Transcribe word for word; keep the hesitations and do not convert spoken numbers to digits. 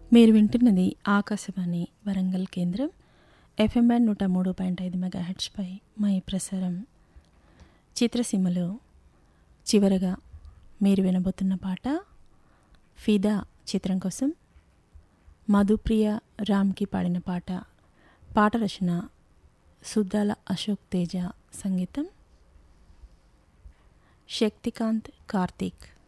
మీరు వింటున్నది ఆకాశవాణి వరంగల్ కేంద్రం ఎఫ్ఎం బ్యాండ్ నూట మూడు పాయింట్ ఐదు మెగాహెర్ట్జ్పై మా ఈ ప్రసారం. చిత్రసీమలో చివరగా మీరు వినబోతున్న పాట ఫిదా చిత్రం కోసం మధుప్రియ రామ్కి పాడిన పాట. పాట రచన సుద్దాల అశోక్ తేజ, సంగీతం శక్తికాంత్ కార్తీక్.